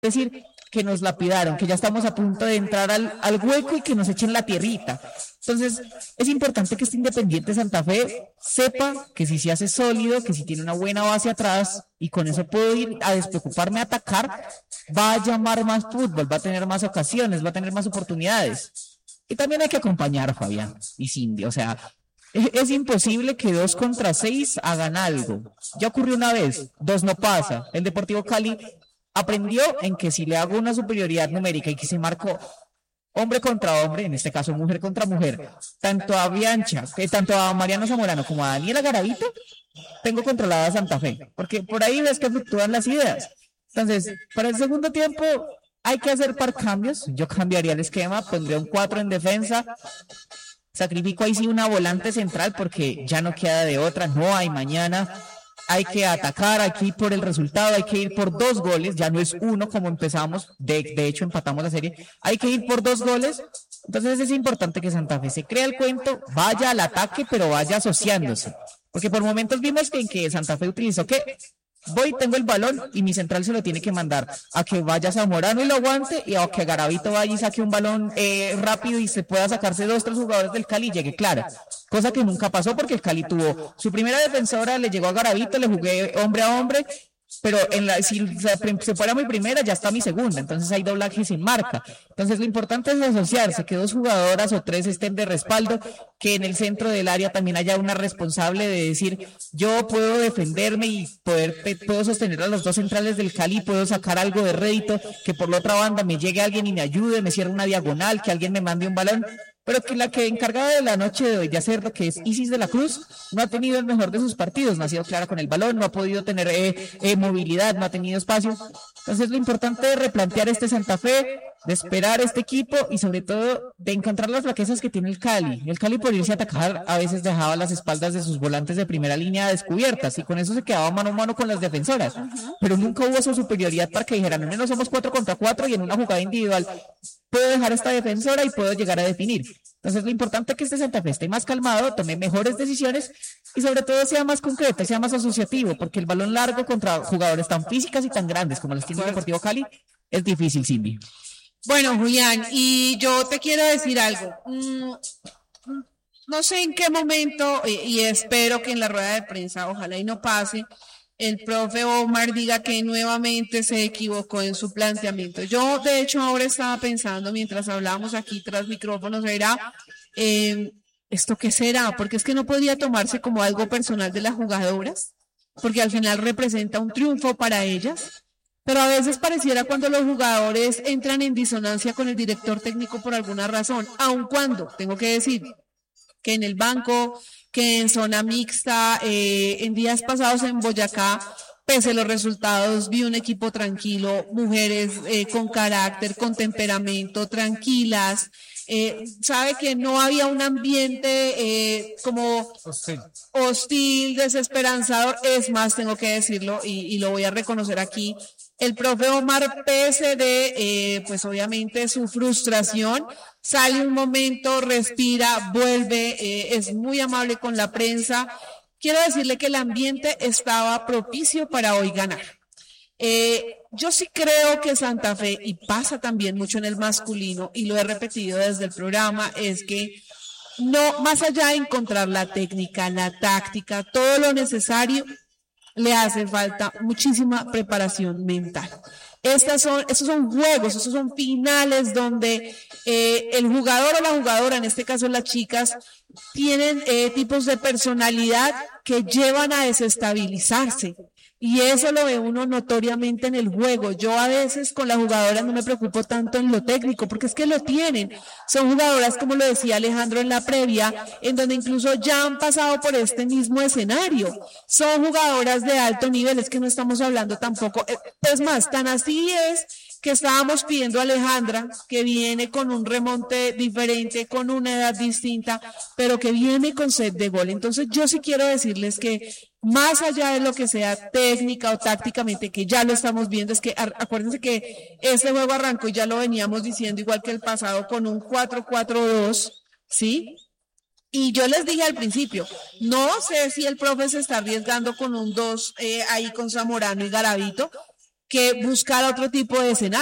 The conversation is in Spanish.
decir que nos lapidaron, que ya estamos a punto de entrar al hueco y que nos echen la tierrita. Entonces, es importante que este Independiente Santa Fe sepa que si se hace sólido, que si tiene una buena base atrás y con eso puedo ir a despreocuparme a atacar, va a llamar más fútbol, va a tener más ocasiones, va a tener más oportunidades. Y también hay que acompañar, Fabián y Cindy, o sea, es imposible que 2 contra 6 hagan algo. Ya ocurrió una vez, 2 no pasa. El Deportivo Cali aprendió en que si le hago una superioridad numérica y que se marcó hombre contra hombre, en este caso mujer contra mujer, tanto a Biancha, tanto a Mariano Zamorano como a Daniela Garavito, tengo controlada a Santa Fe, porque por ahí ves que fluctúan las ideas. Entonces, para el segundo tiempo hay que hacer par cambios. Yo cambiaría el esquema, pondría un 4 en defensa, sacrifico ahí sí una volante central porque ya no queda de otra, no hay mañana. Hay que atacar, hay que ir por el resultado, hay que ir por 2 goles, ya no es uno como empezamos, de hecho empatamos la serie, hay que ir por 2 goles, entonces es importante que Santa Fe se crea el cuento, vaya al ataque, pero vaya asociándose, porque por momentos vimos que en que Santa Fe utilizó que voy, tengo el balón y mi central se lo tiene que mandar a que vaya Zamorano y lo aguante y a que Garavito vaya y saque un balón rápido y se pueda sacarse 2, 3 jugadores del Cali y llegue claro. Cosa que nunca pasó porque el Cali tuvo su primera defensora, le llegó a Garavito, le jugué hombre a hombre, pero si se fuera mi primera ya está mi segunda, entonces hay doblaje sin marca. Entonces lo importante es asociarse, que 2 jugadoras o 3 estén de respaldo, que en el centro del área también haya una responsable de decir yo puedo defenderme y puedo sostener a los 2 centrales del Cali, puedo sacar algo de rédito, que por la otra banda me llegue alguien y me ayude, me cierre una diagonal, que alguien me mande un balón. Pero que la que encargada de la noche de hoy de hacer lo que es Isis de la Cruz no ha tenido el mejor de sus partidos, no ha sido clara con el balón, no ha podido tener movilidad, no ha tenido espacio. Entonces lo importante es replantear este Santa Fe, de esperar este equipo y sobre todo de encontrar las flaquezas que tiene el Cali. El Cali por irse a atacar a veces dejaba las espaldas de sus volantes de primera línea descubiertas y con eso se quedaba mano a mano con las defensoras. Pero nunca hubo esa superioridad para que dijeran, no somos 4 contra 4 y en una jugada individual puedo dejar esta defensora y puedo llegar a definir. Entonces lo importante es que este Santa Fe esté más calmado, tome mejores decisiones y sobre todo sea más concreto, sea más asociativo, porque el balón largo contra jugadores tan físicas y tan grandes como los tiene el Deportivo Cali es difícil, Cindy. Bueno, Julián, y yo te quiero decir algo. No sé en qué momento, y espero que en la rueda de prensa, ojalá y no pase, el profe Omar diga que nuevamente se equivocó en su planteamiento. Yo, de hecho, ahora estaba pensando, mientras hablábamos aquí tras micrófonos, era, ¿esto qué será? Porque es que no podría tomarse como algo personal de las jugadoras, porque al final representa un triunfo para ellas. Pero a veces pareciera cuando los jugadores entran en disonancia con el director técnico por alguna razón, aun cuando, tengo que decir, que en el banco, que en zona mixta, en días pasados en Boyacá, pese a los resultados, vi un equipo tranquilo, mujeres con carácter, con temperamento, tranquilas, sabe que no había un ambiente como hostil, desesperanzador, es más, tengo que decirlo y lo voy a reconocer aquí. El profe Omar, pese de, pues obviamente su frustración, sale un momento, respira, vuelve, es muy amable con la prensa. Quiero decirle que el ambiente estaba propicio para hoy ganar. Yo sí creo que Santa Fe, y pasa también mucho en el masculino, y lo he repetido desde el programa, es que no, más allá de encontrar la técnica, la táctica, todo lo necesario, le hace falta muchísima preparación mental. Esos son juegos, esos son finales donde el jugador o la jugadora, en este caso las chicas, tienen tipos de personalidad que llevan a desestabilizarse. Y eso lo ve uno notoriamente en el juego. Yo a veces con las jugadoras no me preocupo tanto en lo técnico, porque es que lo tienen. Son jugadoras, como lo decía Alejandro en la previa, en donde incluso ya han pasado por este mismo escenario. Son jugadoras de alto nivel, es que no estamos hablando tampoco. Es más, tan así es que estábamos pidiendo a Alejandra, que viene con un remonte diferente, con una edad distinta, pero que viene con sed de gol. Entonces yo sí quiero decirles que más allá de lo que sea técnica o tácticamente, que ya lo estamos viendo, es que acuérdense que este juego arrancó y ya lo veníamos diciendo igual que el pasado con un 4-4-2, ¿sí? Y yo les dije al principio, no sé si el profe se está arriesgando con un 2 ahí con Zamorano y Garavito. que buscar otro tipo de escenario.